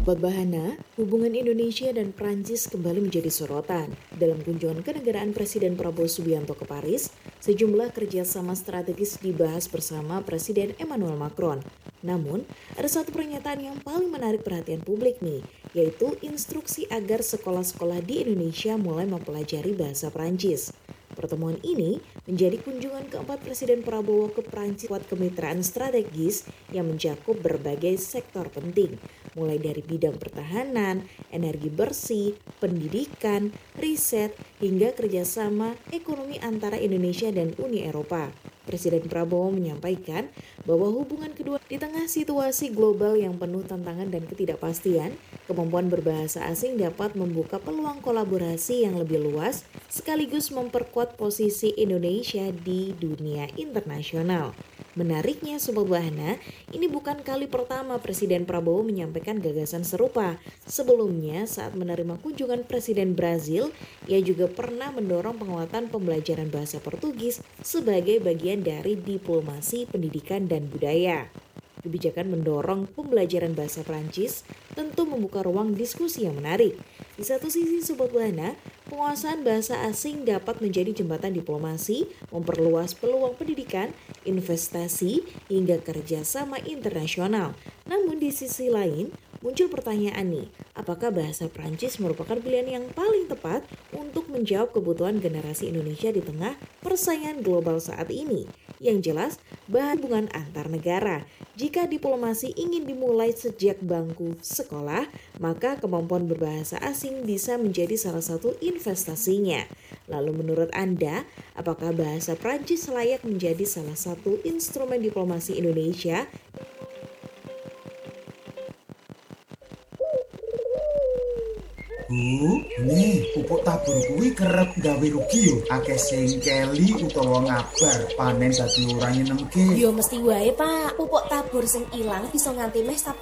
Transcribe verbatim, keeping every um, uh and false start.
Sobat Bahana, hubungan Indonesia dan Prancis kembali menjadi sorotan. Dalam kunjungan kenegaraan Presiden Prabowo Subianto ke Paris, sejumlah kerjasama strategis dibahas bersama Presiden Emmanuel Macron. Namun, ada satu pernyataan yang paling menarik perhatian publik nih, yaitu instruksi agar sekolah-sekolah di Indonesia mulai mempelajari bahasa Prancis. Pertemuan ini menjadi kunjungan keempat Presiden Prabowo ke Prancis buat kemitraan strategis yang mencakup berbagai sektor penting, mulai dari bidang pertahanan, energi bersih, pendidikan, riset, hingga kerjasama ekonomi antara Indonesia dan Uni Eropa. Presiden Prabowo menyampaikan bahwa hubungan kedua di tengah situasi global yang penuh tantangan dan ketidakpastian, kemampuan berbahasa asing dapat membuka peluang kolaborasi yang lebih luas sekaligus memperkuat posisi Indonesia di dunia internasional. Menariknya Sobat Bahana, ini bukan kali pertama Presiden Prabowo menyampaikan gagasan serupa. Sebelumnya saat menerima kunjungan Presiden Brazil, ia juga pernah mendorong penguatan pembelajaran bahasa Portugis sebagai bagian dari diplomasi pendidikan dan budaya. Kebijakan mendorong pembelajaran bahasa Prancis tentu membuka ruang diskusi yang menarik. Di satu sisi Sobat Bahana, penguasaan bahasa asing dapat menjadi jembatan diplomasi, memperluas peluang pendidikan, investasi, hingga kerjasama internasional. Namun di sisi lain, muncul pertanyaan nih, apakah bahasa Prancis merupakan pilihan yang paling tepat untuk menjawab kebutuhan generasi Indonesia di tengah persaingan global saat ini? Yang jelas, bahas hubungan antar negara. Jika diplomasi ingin dimulai sejak bangku sekolah, maka kemampuan berbahasa asing bisa menjadi salah satu investasinya. Lalu menurut Anda, apakah bahasa Prancis layak menjadi salah satu instrumen diplomasi Indonesia? Bu, nih pupuk tabur kuwi kerep gawe rugi yo. Akeh sing keli utawa ngabar panen dadi ora nyenengke. Yo mesti wae, Pak. Pupuk tabur sing ilang bisa nganti meh